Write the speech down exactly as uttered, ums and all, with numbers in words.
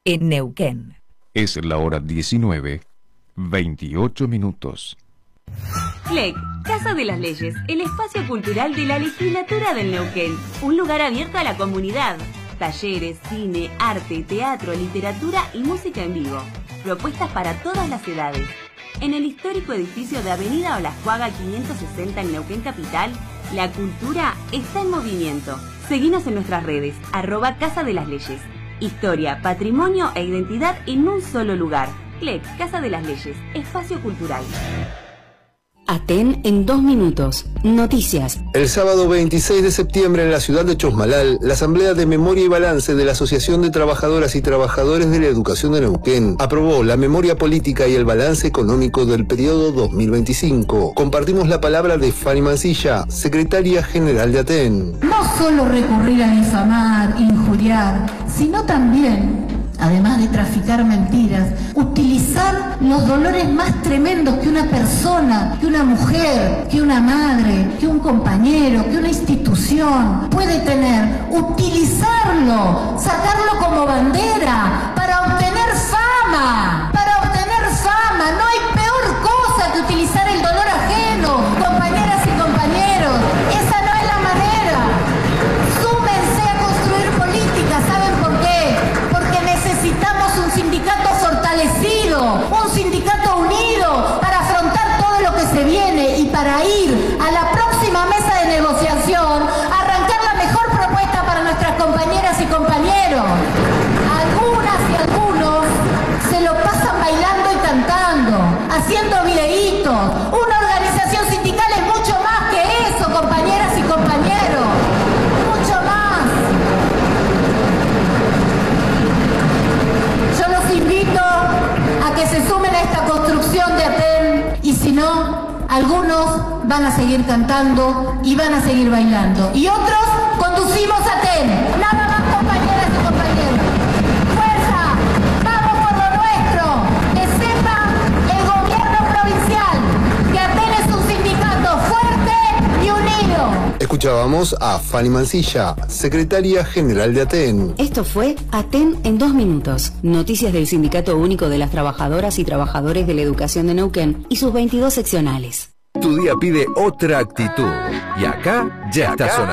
en Neuquén. Es la hora diecinueve, veintiocho minutos. C L E C, Casa de las Leyes, el espacio cultural de la legislatura del Neuquén. Un lugar abierto a la comunidad. Talleres, cine, arte, teatro, literatura y música en vivo. Propuestas para todas las edades. En el histórico edificio de Avenida Olascuaga quinientos sesenta en Neuquén Capital, la cultura está en movimiento. Seguinos en nuestras redes, arroba Casa de las Leyes. Historia, patrimonio e identidad en un solo lugar. C L E C, Casa de las Leyes, espacio cultural. Aten en dos minutos. Noticias. El sábado veintiséis de septiembre en la ciudad de Chosmalal, la Asamblea de Memoria y Balance de la Asociación de Trabajadoras y Trabajadores de la Educación de Neuquén aprobó la memoria política y el balance económico del periodo dos mil veinticinco. Compartimos la palabra de Fanny Mancilla, secretaria general de Aten. No solo recurrir a difamar, injuriar, sino también, además de traficar mentiras, utilizar los dolores más tremendos que una persona, que una mujer, que una madre, que un compañero, que una institución puede tener, utilizarlo, sacarlo como bandera para obtener fama, para obtener fama. No hay peor cosa que utilizar el dolor ajeno, compañeras y compañeros. Esa no es la manera. Súmense a construir política. ¿Saben por qué? Porque necesitamos un sindicato fortalecido, un sindicato unido para afrontar todo lo que se viene y para ir a la próxima mesa de negociación a arrancar la mejor propuesta para nuestras compañeras y compañeros. Algunas y algunos se lo pasan bailando y cantando, haciendo videitos. Una organización sindical es mucho más que eso, compañeras y compañeros. Mucho más. Yo los invito a que se sumen a esta construcción de Aten, y si no, algunos van a seguir cantando y van a seguir bailando. Y otros conducimos Aten. Nada más, compañeras y compañeros. ¡Fuerza! ¡Vamos por lo nuestro! Que sepa el gobierno provincial que Aten es un sindicato fuerte y unido. Escuchábamos a Fanny Mancilla, secretaria general de Aten. Esto fue Aten en dos minutos. Noticias del Sindicato Único de las Trabajadoras y Trabajadores de la Educación de Neuquén y sus veintidós seccionales. Tu día pide otra actitud. Y acá ya está sonando.